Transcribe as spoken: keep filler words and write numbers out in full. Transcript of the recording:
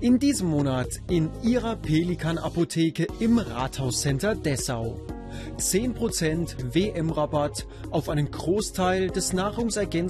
In diesem Monat in Ihrer Pelikan-Apotheke im Rathauscenter Dessau. zehn Prozent W M-Rabatt auf einen Großteil des Nahrungsergänzungsmitteln